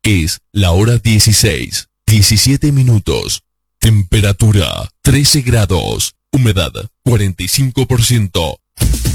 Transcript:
Es la hora 16, 17 minutos. Temperatura 13 grados. Humedad 45%.